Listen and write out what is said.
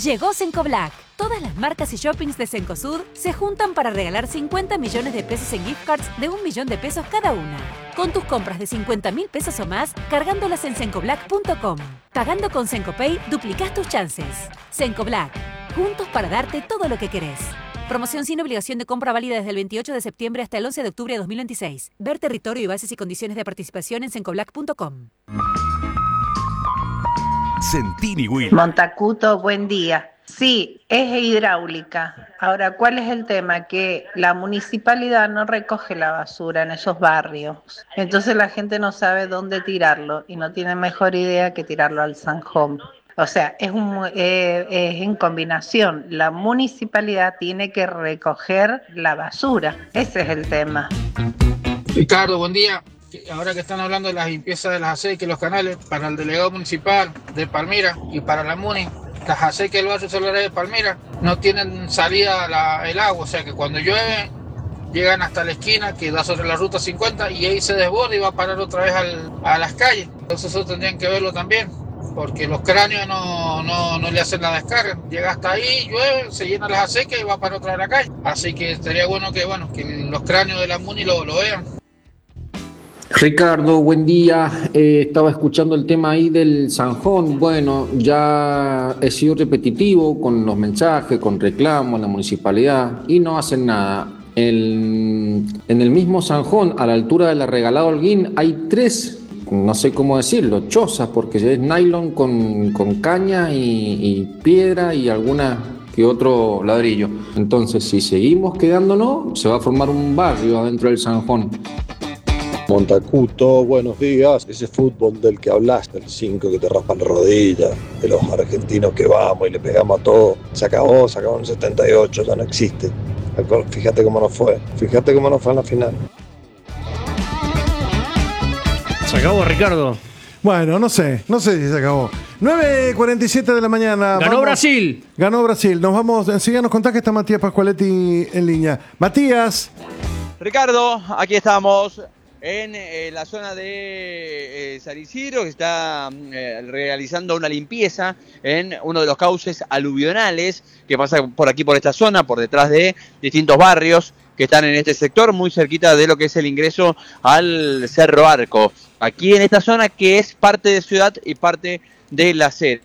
Llegó Cencoblack. Todas las marcas y shoppings de Cencosud se juntan para regalar 50 millones de pesos en gift cards de 1 millón de pesos cada una. Con tus compras de 50.000 pesos o más, cargándolas en cencoblack.com. Pagando con Cencopay, duplicás tus chances. Cencoblack. Juntos para darte todo lo que querés. Promoción sin obligación de compra válida desde el 28 de septiembre hasta el 11 de octubre de 2026. Ver territorio y bases y condiciones de participación en cencoblack.com. Sentini Will. Montacuto, buen día. Sí, es hidráulica. Ahora, ¿cuál es el tema? Que la municipalidad no recoge la basura en esos barrios. Entonces la gente no sabe dónde tirarlo y no tiene mejor idea que tirarlo al zanjón. O sea, es en combinación. La municipalidad tiene que recoger la basura. Ese es el tema. Ricardo, buen día. Ahora que están hablando de las limpiezas de las acequias y los canales, para el delegado municipal de Palmira y para la MUNI, las acequias del barrio Solar de Palmira no tienen salida el agua, o sea que cuando llueve llegan hasta la esquina que da sobre la ruta 50 y ahí se desborda y va a parar otra vez a las calles. Entonces eso tendrían que verlo también, porque los cráneos no le hacen la descarga. Llega hasta ahí, llueve, se llenan las acequias y va a parar otra vez a la calle. Así que estaría bueno que los cráneos de la MUNI lo vean. Ricardo, buen día. Estaba escuchando el tema ahí del zanjón. Bueno, ya he sido repetitivo con los mensajes, con reclamos a la municipalidad y no hacen nada. En el mismo zanjón, a la altura de la Regalado Holguín, hay 3, no sé cómo decirlo, chozas, porque es nylon con caña y piedra y alguna que otro ladrillo. Entonces, si seguimos quedándonos, se va a formar un barrio adentro del zanjón. Montacuto, buenos días. Ese fútbol del que hablaste, el 5 que te raspa la rodilla, de los argentinos que vamos y le pegamos a todo, se acabó en el 78, ya no existe. Fíjate cómo nos fue en la final. Se acabó, Ricardo. Bueno, no sé si se acabó. 9:47 de la mañana. Ganó Brasil. Ganó Brasil. Nos vamos, enseguida nos contás que está Matías Pascualetti en línea. Matías. Ricardo, aquí estamos en la zona de San Isidro, que está realizando una limpieza en uno de los cauces aluvionales que pasa por aquí, por esta zona, por detrás de distintos barrios que están en este sector, muy cerquita de lo que es el ingreso al Cerro Arco. Aquí en esta zona que es parte de ciudad y parte de la sede.